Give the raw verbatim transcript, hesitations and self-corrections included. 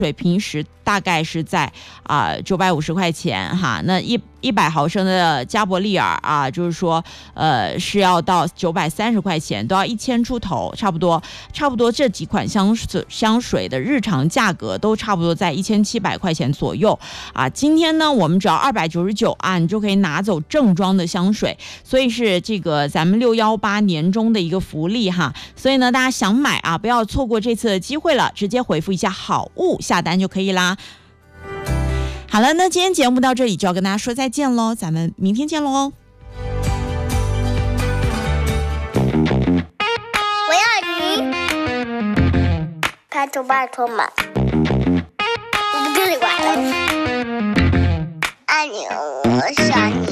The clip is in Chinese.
水平时大概是在啊九百五十块钱哈，那一一百毫升的加伯利尔啊，就是说呃是要到九百三十块钱，都要一千出头，差不多差不多这几款香水香水的日常价格都差不多在一千七百块钱左右啊。今天呢，我们只要二百九十九啊，你就可以拿走正装的香水，所以是这个咱们六一八年中的一个福利哈。所以呢，大家想买啊，不要错过这次的机会了，直接回复一下好物下单就可以啦。好了，那今天节目到这里就要跟大家说再见喽，咱们明天见喽。 我要你，拜托拜托嘛，我不跟你玩了，爱你，我想你。